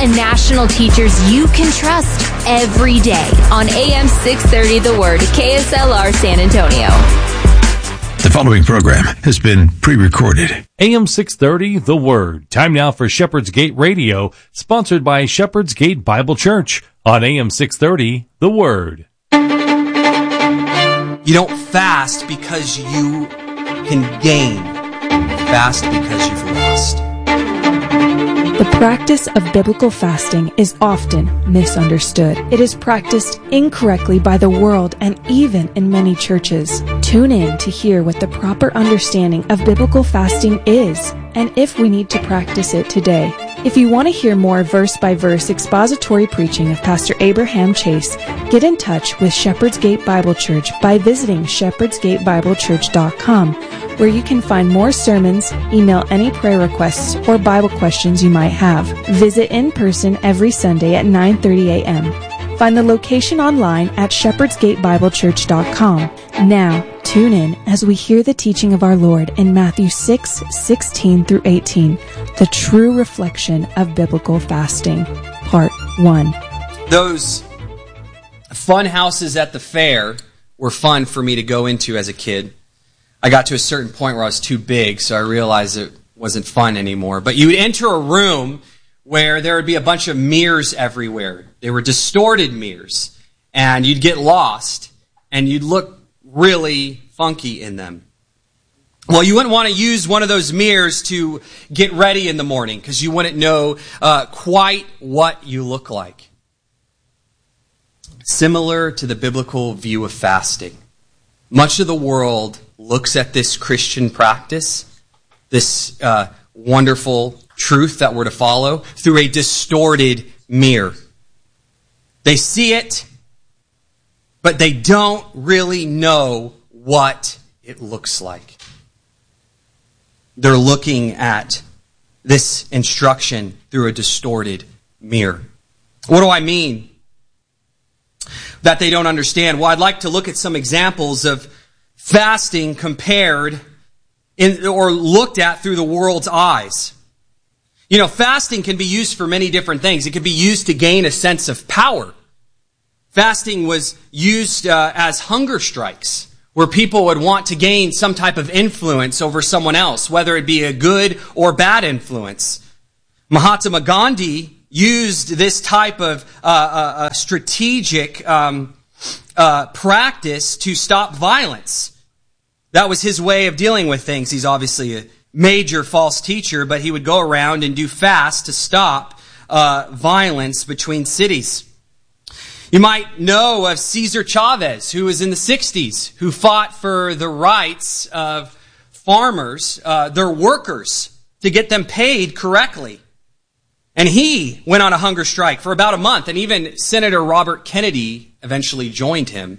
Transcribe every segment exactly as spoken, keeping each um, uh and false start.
and national teachers you can trust every day on A M six thirty The Word, K S L R San Antonio. The following program has been pre-recorded. A M six thirty The Word. Time now for Shepherd's Gate Radio, sponsored by Shepherd's Gate Bible Church on A M six thirty The Word. You don't fast because you can gain. You fast because you've lost. The practice of biblical fasting is often misunderstood. It is practiced incorrectly by the world and even in many churches. Tune in to hear what the proper understanding of biblical fasting is and if we need to practice it today. If you want to hear more verse-by-verse expository preaching of Pastor Abraham Chase, get in touch with Shepherd's Gate Bible Church by visiting shepherds gate bible church dot com, where you can find more sermons, email any prayer requests, or Bible questions you might have. Visit in person every Sunday at nine thirty a.m. Find the location online at shepherds gate bible church dot com. Now, tune in as we hear the teaching of our Lord in Matthew six, sixteen through eighteen, the true reflection of biblical fasting, Part one. Those fun houses at the fair were fun for me to go into as a kid. I got to a certain point where I was too big, so I realized it wasn't fun anymore. But you would enter a room where there would be a bunch of mirrors everywhere. They were distorted mirrors, and you'd get lost, and you'd look really funky in them. Well, you wouldn't want to use one of those mirrors to get ready in the morning because you wouldn't know uh, quite what you look like. Similar to the biblical view of fasting, much of the world looks at this Christian practice, this uh, wonderful truth that we're to follow, through a distorted mirror. They see it, but they don't really know what it looks like. They're looking at this instruction through a distorted mirror. What do I mean that they don't understand? Well, I'd like to look at some examples of fasting compared in, or looked at through the world's eyes. You know, fasting can be used for many different things. It can be used to gain a sense of power. Fasting was used uh, as hunger strikes, where people would want to gain some type of influence over someone else, whether it be a good or bad influence. Mahatma Gandhi used this type of uh, uh, strategic um, uh, practice to stop violence. That was his way of dealing with things. He's obviously a major false teacher, but he would go around and do fasts to stop uh, violence between cities. You might know of Cesar Chavez, who was in the sixties, who fought for the rights of farmers, uh, their workers, to get them paid correctly. And he went on a hunger strike for about a month, and even Senator Robert Kennedy eventually joined him.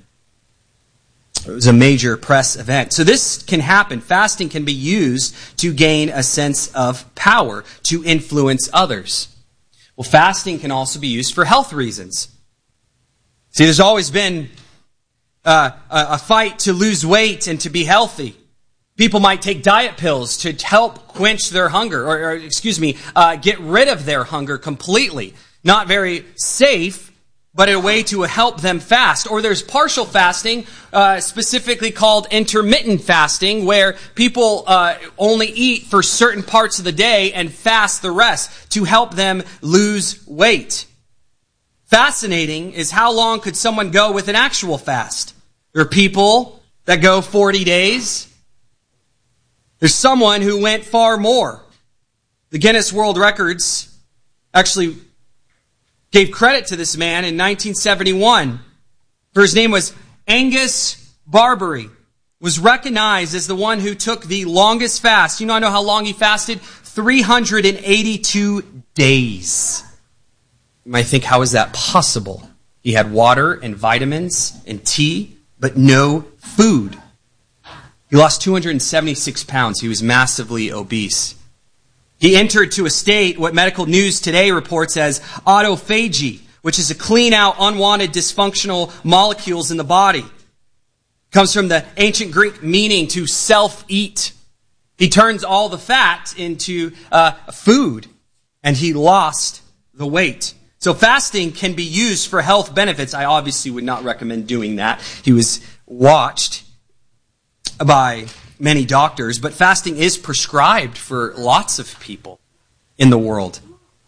It was a major press event. So this can happen. Fasting can be used to gain a sense of power, to influence others. Well, fasting can also be used for health reasons. See, there's always been uh, a fight to lose weight and to be healthy. People might take diet pills to help quench their hunger, or, or excuse me, uh, get rid of their hunger completely. Not very safe, but a way to help them fast. Or there's partial fasting, uh, specifically called intermittent fasting, where people uh, only eat for certain parts of the day and fast the rest to help them lose weight. Fascinating is how long could someone go with an actual fast? There are people that go forty days. There's someone who went far more. The Guinness World Records actually gave credit to this man in nineteen seventy-one. For his name was Angus Barbary. Was recognized as the one who took the longest fast. You know, I know how long he fasted? three hundred eighty-two days. You might think, how is that possible? He had water and vitamins and tea, but no food. He lost two hundred seventy-six pounds. He was massively obese. He entered to a state, what Medical News Today reports as autophagy, which is to clean out unwanted dysfunctional molecules in the body. It comes from the ancient Greek meaning to self-eat. He turns all the fat into uh, food, and he lost the weight. So fasting can be used for health benefits. I obviously would not recommend doing that. He was watched by many doctors, but fasting is prescribed for lots of people in the world.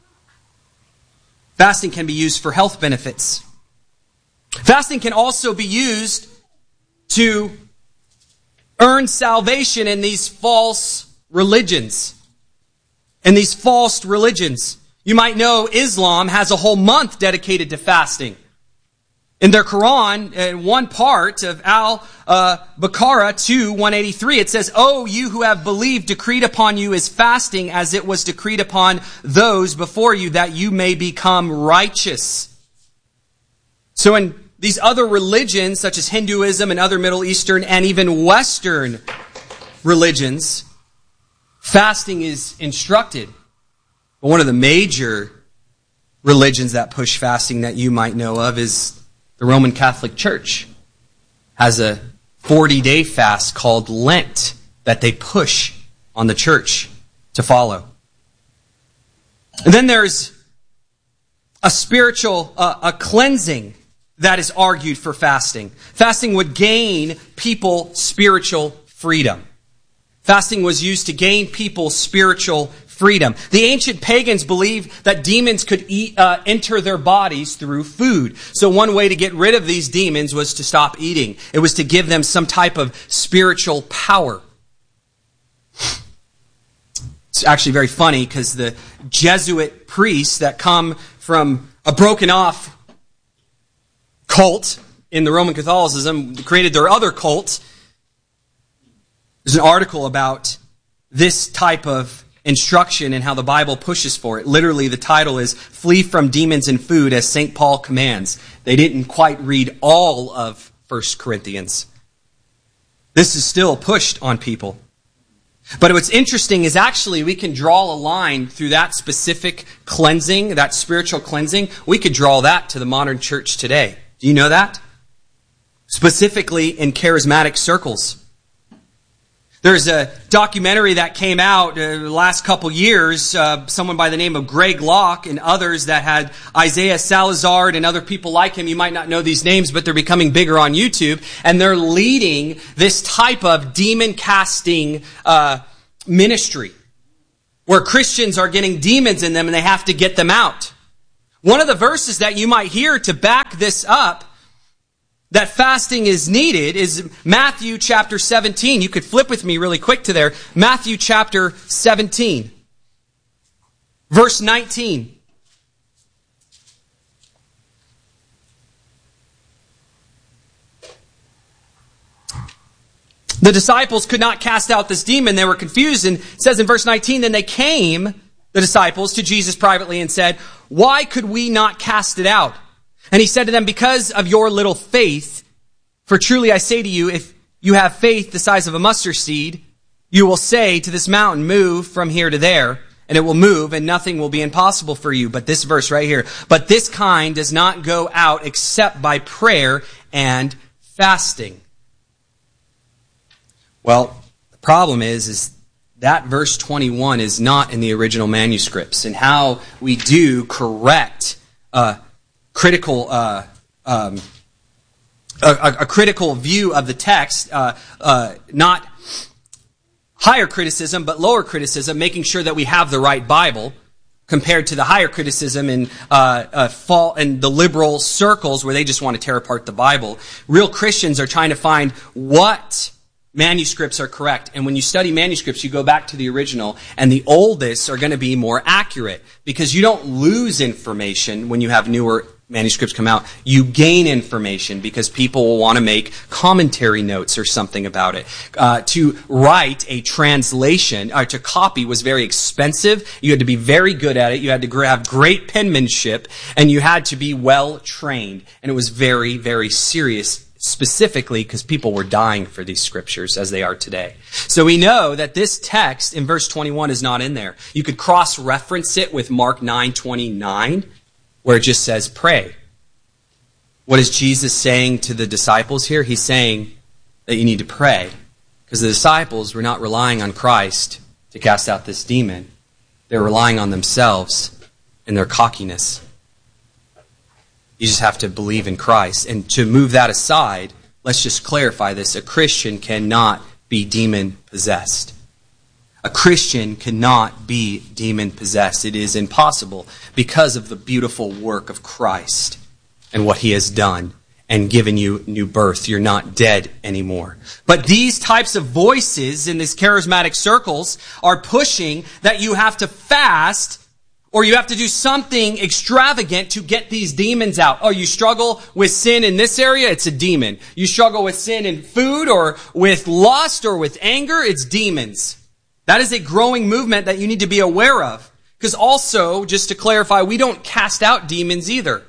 Fasting can be used for health benefits. Fasting can also be used to earn salvation in these false religions. In these false religions. You might know Islam has a whole month dedicated to fasting. In their Quran, in one part of Al-Baqarah two, one eighty-three, it says, "O you who have believed, decreed upon you is fasting as it was decreed upon those before you, that you may become righteous." So in these other religions, such as Hinduism and other Middle Eastern and even Western religions, fasting is instructed. But one of the major religions that push fasting that you might know of is the Roman Catholic Church. Has a forty-day fast called Lent that they push on the church to follow. And then there's a spiritual, uh, a cleansing that is argued for fasting. Fasting would gain people spiritual freedom. Fasting was used to gain people spiritual freedom. The ancient pagans believed that demons could eat, uh, enter their bodies through food. So one way to get rid of these demons was to stop eating. It was to give them some type of spiritual power. It's actually very funny because the Jesuit priests that come from a broken off cult in the Roman Catholicism created their other cult. There's an article about this type of instruction and how the Bible pushes for it. Literally, the title is "Flee from Demons and Food as Saint Paul Commands." They didn't quite read all of First Corinthians. This is still pushed on people. But what's interesting is actually we can draw a line through that specific cleansing, that spiritual cleansing. We could draw that to the modern church today. Do you know that? Specifically in charismatic circles. There's a documentary that came out uh, the last couple years, uh, someone by the name of Greg Locke and others that had Isaiah Salazar and other people like him. You might not know these names, but they're becoming bigger on YouTube. And they're leading this type of demon-casting uh, ministry where Christians are getting demons in them and they have to get them out. One of the verses that you might hear to back this up, that fasting is needed, is Matthew chapter seventeen. You could flip with me really quick to there. Matthew chapter seventeen. Verse nineteen. The disciples could not cast out this demon. They were confused. And it says in verse nineteen, "Then they came, the disciples, to Jesus privately and said, 'Why could we not cast it out?' And he said to them, 'Because of your little faith. For truly I say to you, if you have faith the size of a mustard seed, you will say to this mountain, move from here to there, and it will move, and nothing will be impossible for you.'" But this verse right here, "But this kind does not go out except by prayer and fasting." Well, the problem is, is that verse twenty-one is not in the original manuscripts. And how we do correct uh, critical, uh, um, a, a critical view of the text, uh, uh, not higher criticism, but lower criticism, making sure that we have the right Bible, compared to the higher criticism in uh, uh, fall in the liberal circles where they just want to tear apart the Bible. Real Christians are trying to find what manuscripts are correct. And when you study manuscripts, you go back to the original, and the oldest are going to be more accurate, because you don't lose information when you have newer manuscripts come out. You gain information because people will want to make commentary notes or something about it. Uh, to write a translation, or to copy, was very expensive. You had to be very good at it. You had to have great penmanship, and you had to be well trained. And it was very, very serious, specifically because people were dying for these scriptures as they are today. So we know that this text in verse twenty-one is not in there. You could cross-reference it with Mark nine twenty-nine, where it just says pray. What is Jesus saying to the disciples here? He's saying that you need to pray, because the disciples were not relying on Christ to cast out this demon. They're relying on themselves and their cockiness. You just have to believe in Christ. And to move that aside, let's just clarify this. A Christian cannot be demon-possessed. A Christian cannot be demon-possessed. It is impossible because of the beautiful work of Christ and what he has done and given you new birth. You're not dead anymore. But these types of voices in these charismatic circles are pushing that you have to fast or you have to do something extravagant to get these demons out. Oh, you struggle with sin in this area? It's a demon. You struggle with sin in food or with lust or with anger? It's demons. That is a growing movement that you need to be aware of. Because also, just to clarify, we don't cast out demons either.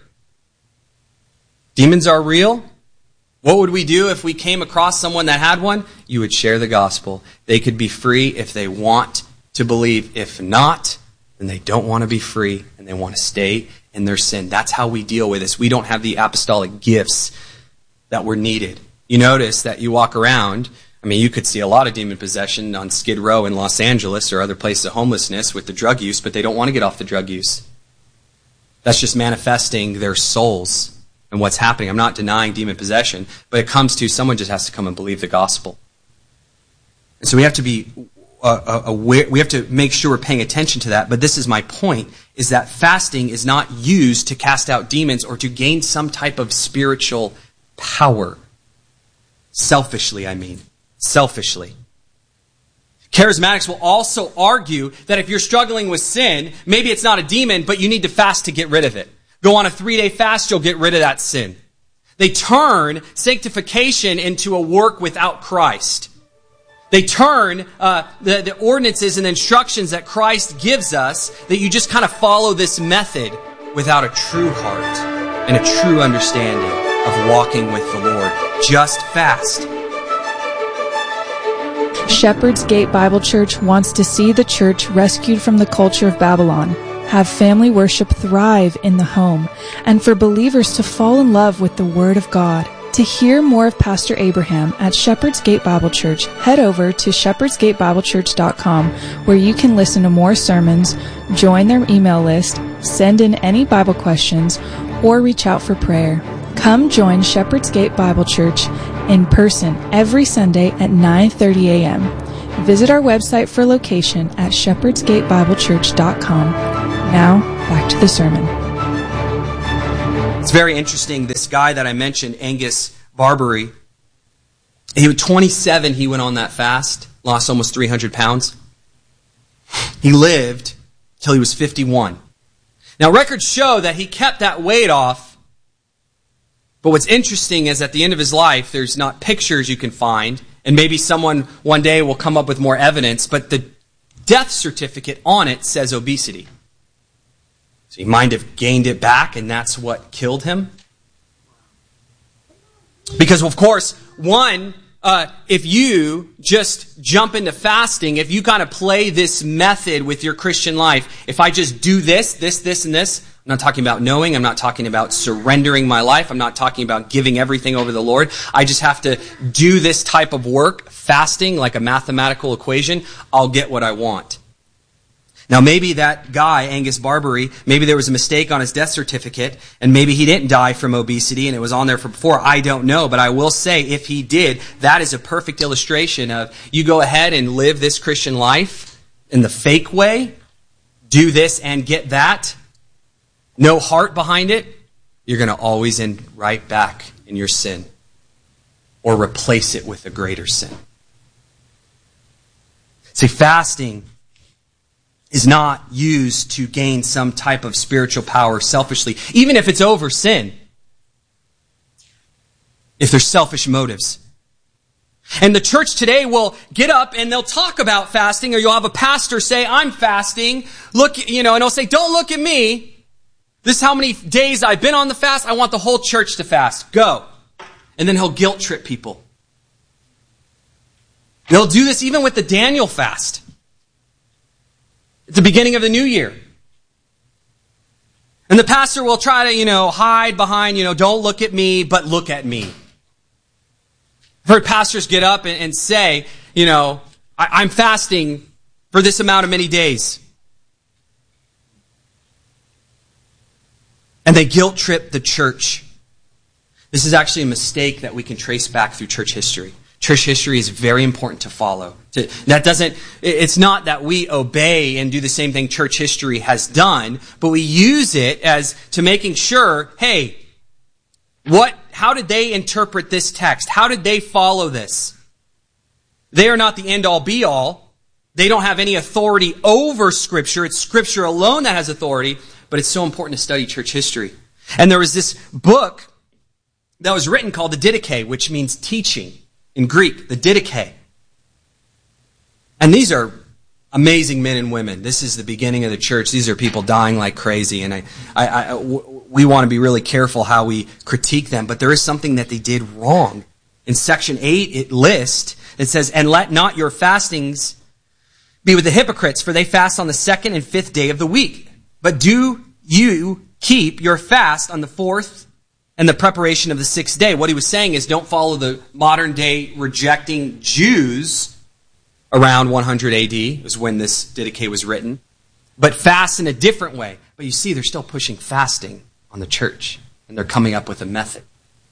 Demons are real. What would we do if we came across someone that had one? You would share the gospel. They could be free if they want to believe. If not, then they don't want to be free and they want to stay in their sin. That's how we deal with this. We don't have the apostolic gifts that were needed. You notice that you walk around, I mean, you could see a lot of demon possession on Skid Row in Los Angeles or other places of homelessness with the drug use, but they don't want to get off the drug use. That's just manifesting their souls and what's happening. I'm not denying demon possession, but it comes to someone just has to come and believe the gospel. And so we have to be uh, aware, we have to make sure we're paying attention to that. But this is my point, is that fasting is not used to cast out demons or to gain some type of spiritual power. Selfishly, I mean. Selfishly. Charismatics will also argue that if you're struggling with sin, maybe it's not a demon, but you need to fast to get rid of it. Go on a three-day fast, you'll get rid of that sin. They turn sanctification into a work without Christ. They turn uh, the, the ordinances and the instructions that Christ gives us, that you just kind of follow this method without a true heart and a true understanding of walking with the Lord. Just fast. Shepherd's Gate Bible Church wants to see the church rescued from the culture of Babylon, have family worship thrive in the home, and for believers to fall in love with the Word of God. To hear more of Pastor Abraham at Shepherd's Gate Bible Church, head over to shepherds gate bible church dot com, where you can listen to more sermons, join their email list, send in any Bible questions, or reach out for prayer. Come join Shepherd's Gate Bible Church in person every Sunday at nine thirty a.m. Visit our website for location at shepherds gate bible church dot com. Now, back to the sermon. It's very interesting. This guy that I mentioned, Angus Barbary, he was twenty-seven, he went on that fast, lost almost three hundred pounds. He lived till he was fifty-one. Now, records show that he kept that weight off, but what's interesting is at the end of his life, there's not pictures you can find, and maybe someone one day will come up with more evidence, but the death certificate on it says obesity. So he might have gained it back, and that's what killed him. Because, of course, one, uh, if you just jump into fasting, if you kind of play this method with your Christian life, if I just do this, this, this, and this, I'm not talking about knowing, I'm not talking about surrendering my life, I'm not talking about giving everything over to the Lord. I just have to do this type of work, fasting, like a mathematical equation, I'll get what I want. Now, maybe that guy, Angus Barbary, maybe there was a mistake on his death certificate, and maybe he didn't die from obesity, and it was on there for before. I don't know, but I will say, if he did, that is a perfect illustration of you go ahead and live this Christian life in the fake way, do this and get that, no heart behind it, you're going to always end right back in your sin, or replace it with a greater sin. See, fasting is not used to gain some type of spiritual power selfishly, even if it's over sin, if there's selfish motives. And the church today will get up and they'll talk about fasting, or you'll have a pastor say, I'm fasting, look, you know, and he'll say, don't look at me. This is how many days I've been on the fast. I want the whole church to fast. Go. And then he'll guilt trip people. They'll do this even with the Daniel fast. At the beginning of the new year. And the pastor will try to, you know, hide behind, you know, don't look at me, but look at me. I've heard pastors get up and, and say, you know, I, I'm fasting for this amount of many days. And they guilt trip the church. This is actually a mistake that we can trace back through church history. Church history is very important to follow. To, that doesn't, it's not that we obey and do the same thing church history has done, but we use it as to making sure, hey, what, how did they interpret this text? How did they follow this? They are not the end-all be-all. They don't have any authority over Scripture. It's Scripture alone that has authority, but it's so important to study church history. And there was this book that was written called the Didache, which means teaching in Greek, the Didache. And these are amazing men and women. This is the beginning of the church. These are people dying like crazy, and I, I, I w- we want to be really careful how we critique them, but there is something that they did wrong. In section eight, it lists, it says, "And let not your fastings be with the hypocrites, for they fast on the second and fifth day of the week. But do you keep your fast on the fourth and the preparation of the sixth day." What he was saying is, don't follow the modern day rejecting Jews around one hundred A D, is when this Didache was written, but fast in a different way. But you see, they're still pushing fasting on the church, and they're coming up with a method.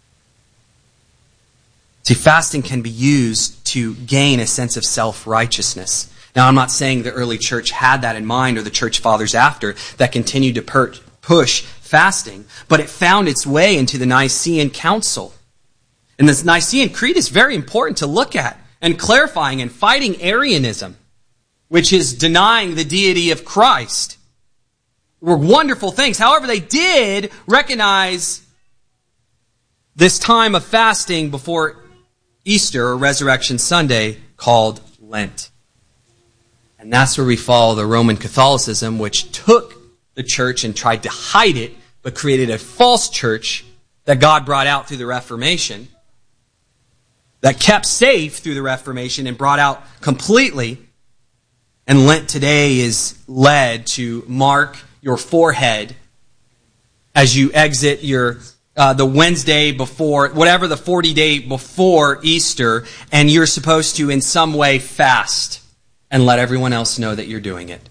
See, fasting can be used to gain a sense of self-righteousness. Now, I'm not saying the early church had that in mind, or the church fathers after, that continued to per- push fasting, but it found its way into the Nicene Council. And this Nicene Creed is very important to look at, and clarifying and fighting Arianism, which is denying the deity of Christ, were wonderful things. However, they did recognize this time of fasting before Easter or Resurrection Sunday called Lent. And that's where we follow the Roman Catholicism, which took the church and tried to hide it, but created a false church that God brought out through the Reformation, that kept safe through the Reformation and brought out completely. And Lent today is led to mark your forehead as you exit your uh, the Wednesday before, whatever the forty day before Easter, and you're supposed to in some way fast and let everyone else know that you're doing it.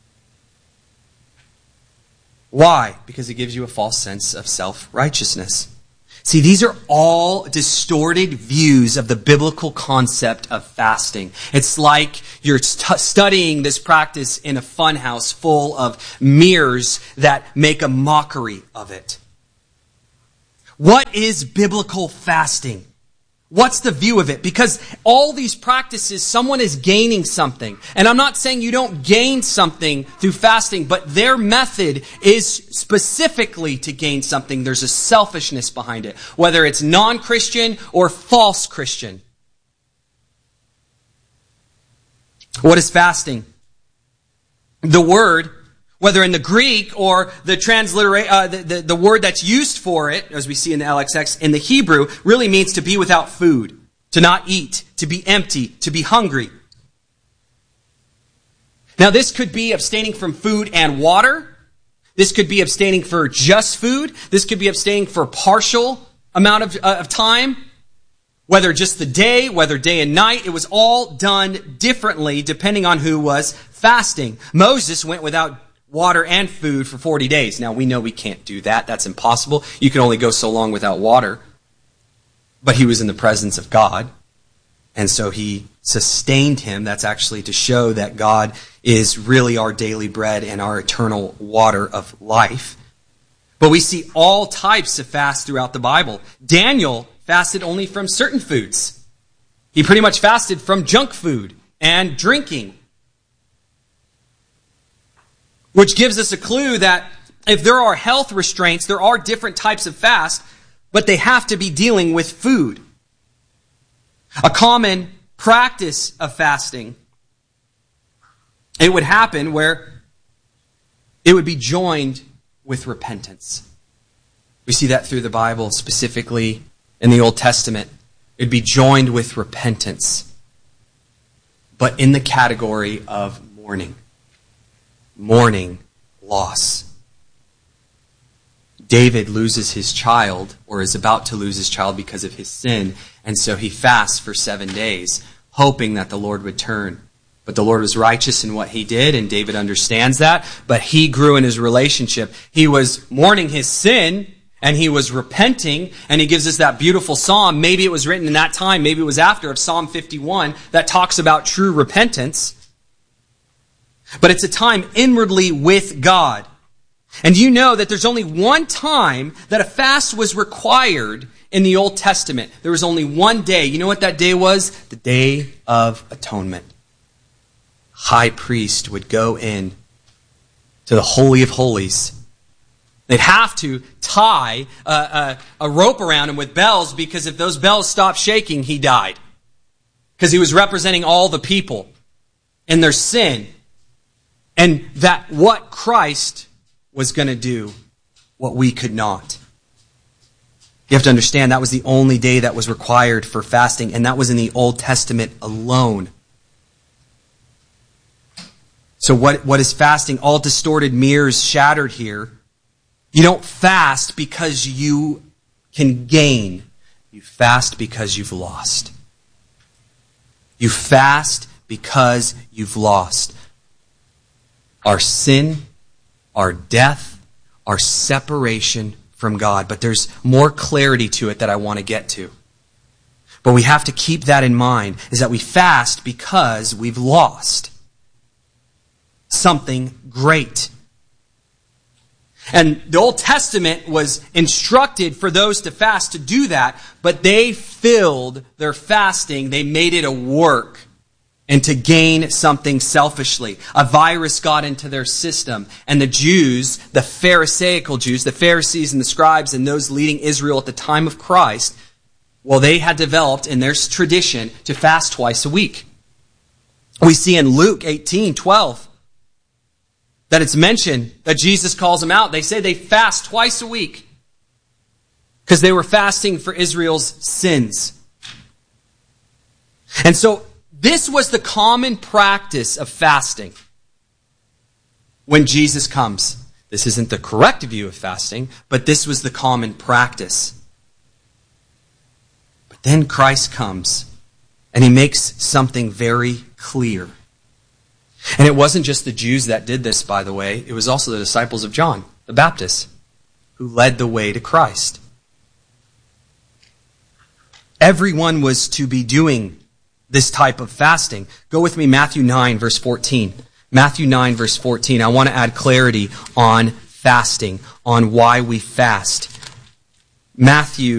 Why? Because it gives you a false sense of self-righteousness. See, these are all distorted views of the biblical concept of fasting. It's like you're st- studying this practice in a funhouse full of mirrors that make a mockery of it. What is biblical fasting? What's the view of it? Because all these practices, someone is gaining something. And I'm not saying you don't gain something through fasting, but their method is specifically to gain something. There's a selfishness behind it, whether it's non-Christian or false Christian. What is fasting? The word, whether in the Greek or the transliterate, uh, the, the, the word that's used for it, as we see in the L X X, in the Hebrew, really means to be without food, to not eat, to be empty, to be hungry. Now, this could be abstaining from food and water. This could be abstaining for just food. This could be abstaining for a partial amount of, uh, of time. Whether just the day, whether day and night, it was all done differently depending on who was fasting. Moses went without water and food for forty days. Now, we know we can't do that. That's impossible. You can only go so long without water. But he was in the presence of God. And so he sustained him. That's actually to show that God is really our daily bread and our eternal water of life. But we see all types of fasts throughout the Bible. Daniel fasted only from certain foods. He pretty much fasted from junk food and drinking. Which gives us a clue that if there are health restraints, there are different types of fast, but they have to be dealing with food. A common practice of fasting, it would happen where it would be joined with repentance. We see that through the Bible, specifically in the Old Testament. It would be joined with repentance, but in the category of mourning. Mourning loss. David loses his child, or is about to lose his child because of his sin, and so he fasts for seven days, hoping that the Lord would turn. But the Lord was righteous in what he did, and David understands that. But he grew in his relationship. He was mourning his sin, and he was repenting, and he gives us that beautiful psalm. Maybe it was written in that time, maybe it was after, of Psalm fifty-one, that talks about true repentance. But it's a time inwardly with God. And you know that there's only one time that a fast was required in the Old Testament. There was only one day. You know what that day was? The Day of Atonement. High priest would go in to the Holy of Holies. They'd have to tie a, a, a rope around him with bells, because if those bells stopped shaking, he died. Because he was representing all the people in their sin. And that what Christ was going to do, what we could not. You have to understand that was the only day that was required for fasting, and that was in the Old Testament alone. So what, what is fasting? All distorted mirrors shattered here. You don't fast because you can gain. You fast because you've lost. You fast because you've lost. Our sin, our death, our separation from God. But there's more clarity to it that I want to get to. But we have to keep that in mind, is that we fast because we've lost something great. And the Old Testament was instructed for those to fast to do that, but they filled their fasting, they made it a work and to gain something selfishly. A virus got into their system, and the Jews, the Pharisaical Jews, the Pharisees and the scribes and those leading Israel at the time of Christ, well, they had developed in their tradition to fast twice a week. We see in Luke eighteen twelve that it's mentioned that Jesus calls them out. They say they fast twice a week because they were fasting for Israel's sins. And so this was the common practice of fasting when Jesus comes. This isn't the correct view of fasting, but this was the common practice. But then Christ comes, and he makes something very clear. And it wasn't just the Jews that did this, by the way. It was also the disciples of John the Baptist who led the way to Christ. Everyone was to be doing this type of fasting. Go with me, Matthew nine, verse fourteen. Matthew nine, verse fourteen. I want to add clarity on fasting, on why we fast. Matthew